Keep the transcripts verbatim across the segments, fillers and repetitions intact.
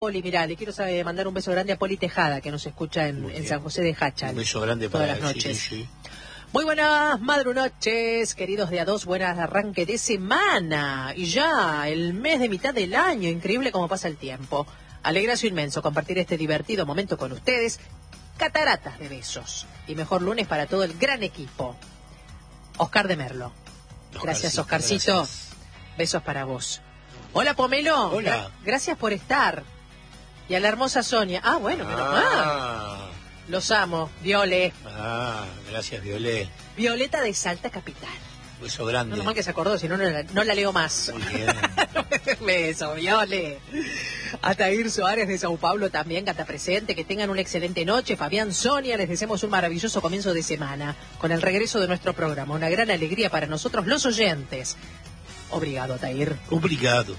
Poli, mirá, le quiero saber, mandar un beso grande a Poli Tejada, que nos escucha en, en San José de Hachal. Un beso grande para todas las noches. Sí, sí. Muy buenas madrunoches, queridos de A dos, buenas arranque de semana. Y ya, el mes de mitad del año, increíble cómo pasa el tiempo. Alegrazo inmenso compartir este divertido momento con ustedes. Cataratas de besos. Y mejor lunes para todo el gran equipo. Oscar de Merlo. Gracias, Oscarcito. Gracias. Besos para vos. Hola, Pomelo. Hola. Gra- gracias por estar. Y a la hermosa Sonia. Ah, bueno, menos ah. mal. Los amo. Viole. Ah, gracias, Violet. Violeta de Salta Capital. Beso grande. No, no mal que se acordó, si no, no la, no la leo más. Muy bien. Beso, Viole. Atair Suárez de Sao Paulo también, canta presente. Que tengan una excelente noche. Fabián, Sonia, les deseamos un maravilloso comienzo de semana con el regreso de nuestro programa. Una gran alegría para nosotros, los oyentes. Obrigado, Atair. Obrigado.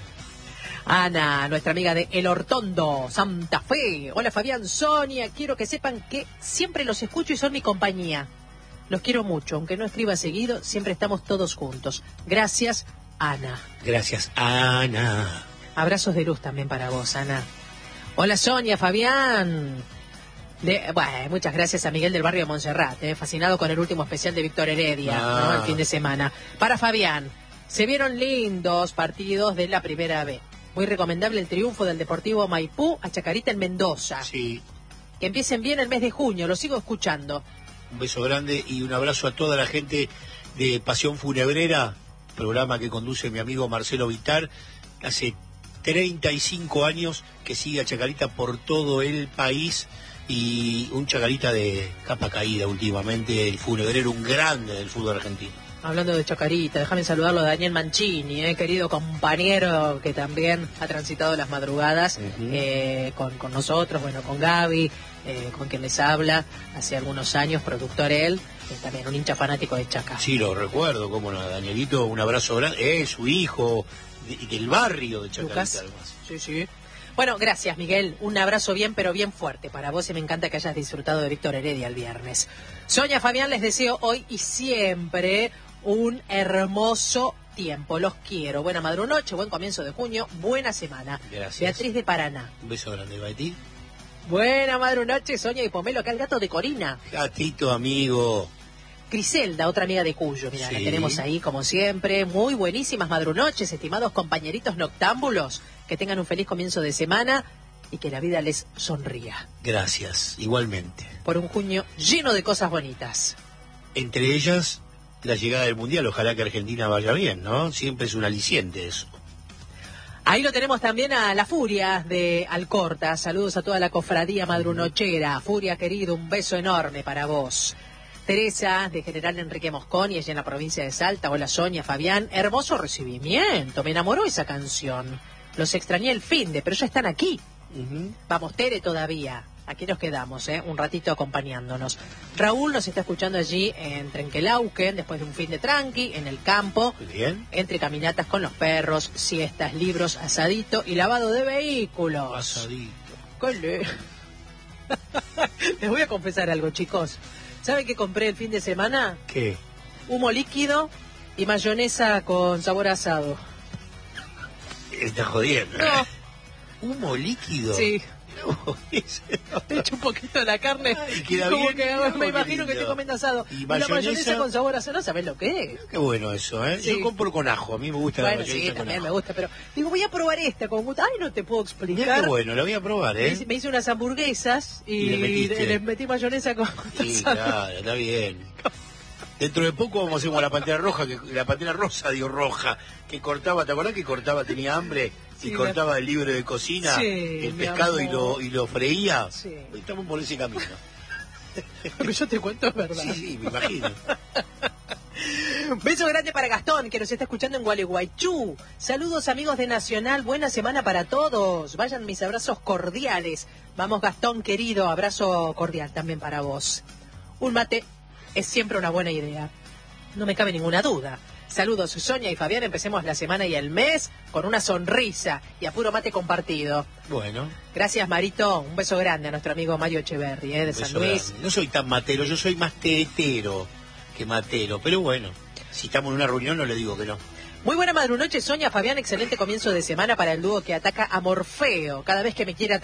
Ana, nuestra amiga de El Hortondo, Santa Fe. Hola, Fabián, Sonia. Quiero que sepan que siempre los escucho y son mi compañía. Los quiero mucho, aunque no escriba seguido, siempre estamos todos juntos. Gracias, Ana. Gracias, Ana. Abrazos de luz también para vos, Ana. Hola, Sonia, Fabián. De, bueno, muchas gracias a Miguel del barrio de Montserrat, eh, fascinado con el último especial de Víctor Heredia, ah. ¿no? El fin de semana. Para Fabián, se vieron lindos partidos de la Primera B. Muy recomendable el triunfo del Deportivo Maipú a Chacarita en Mendoza. Sí. Que empiecen bien el mes de junio, lo sigo escuchando. Un beso grande y un abrazo a toda la gente de Pasión Funebrera, programa que conduce mi amigo Marcelo Vitar. Hace treinta y cinco años que sigue a Chacarita por todo el país y un Chacarita de capa caída últimamente, el funebrero, un grande del fútbol argentino. Hablando de Chacarita, déjame saludarlo a Daniel Mancini, eh, querido compañero que también ha transitado las madrugadas uh-huh. eh, con, con nosotros, bueno, con Gaby, eh, con quien les habla, hace algunos años, productor él, eh, también un hincha fanático de Chaca. Sí, lo recuerdo, cómo no, Danielito, un abrazo grande, eh, su hijo, de, del barrio de Chacarita. Lucas. Además. Sí, sí. Bueno, gracias, Miguel. Un abrazo bien, pero bien fuerte para vos y me encanta que hayas disfrutado de Víctor Heredia el viernes. Sonia, Fabián, les deseo hoy y siempre un hermoso tiempo. Los quiero. Buena madrunoche, buen comienzo de junio, buena semana. Gracias. Beatriz de Paraná. Un beso grande, Betty. Buena madrunoche, Sonia y Pomelo, acá el gato de Corina. Gatito, amigo. Griselda, otra amiga de Cuyo, mira, sí. La tenemos ahí como siempre. Muy buenísimas madrunoches, estimados compañeritos noctámbulos. Que tengan un feliz comienzo de semana y que la vida les sonría. Gracias, igualmente. Por un junio lleno de cosas bonitas. Entre ellas, la llegada del Mundial. Ojalá que Argentina vaya bien, ¿no? Siempre es un aliciente eso. Ahí lo tenemos también a la Furia de Alcorta. Saludos a toda la cofradía madrunochera. Furia, querido, un beso enorme para vos. Teresa, de General Enrique Mosconi, ella en la provincia de Salta. Hola, Sonia, Fabián. Hermoso recibimiento. Me enamoró esa canción. Los extrañé el finde, pero ya están aquí. Uh-huh. Vamos, Tere, todavía. Aquí nos quedamos, ¿eh? Un ratito acompañándonos. Raúl nos está escuchando allí en Trenquelauquen, después de un fin de tranqui, en el campo. Muy bien. Entre caminatas con los perros, siestas, libros, asadito y lavado de vehículos. Asadito. Cole. Les voy a confesar algo, chicos. ¿Saben qué compré el fin de semana? ¿Qué? Humo líquido y mayonesa con sabor asado. ¿Estás jodiendo? No. ¿Humo líquido? Sí. No, te echo un poquito de la carne. Ay, queda como bien, que no, me imagino lindo. que estoy comiendo asado. Y, y mayonesa, la mayonesa con sabor asado, ¿no sabés lo que es? Qué bueno eso, ¿eh? Sí. Yo compro con ajo, a mí me gusta bueno, la mayonesa sí, con también ajo. me gusta, pero digo, voy a probar esta con gusto. Ay, no te puedo explicar. Mira qué bueno, la voy a probar, ¿eh? Me, me hice unas hamburguesas y, y le, le, le metí mayonesa con sí, claro, está bien. Dentro de poco vamos a hacer como la pantera roja, que la pantera rosa, digo roja, que cortaba, ¿te acordás que cortaba, tenía hambre y sí, cortaba la... el libro de cocina, sí, el pescado y lo, y lo freía? Sí. Estamos por ese camino. Lo que yo te cuento es verdad. Sí, sí, me imagino. Beso grande para Gastón, que nos está escuchando en Gualeguaychú. Saludos, amigos de Nacional, buena semana para todos. Vayan mis abrazos cordiales. Vamos, Gastón, querido, abrazo cordial también para vos. Un mate es siempre una buena idea. No me cabe ninguna duda. Saludos, Sonia y Fabián. Empecemos la semana y el mes con una sonrisa y a puro mate compartido. Bueno. Gracias, Marito. Un beso grande a nuestro amigo Mario Echeverri, ¿eh? De San Luis. Grande. No soy tan matero, yo soy más teetero que matero. Pero bueno, si estamos en una reunión no le digo que no. Muy buena madrunoche, Sonia, Fabián, excelente comienzo de semana para el dúo que ataca a Morfeo. Cada vez que me quiera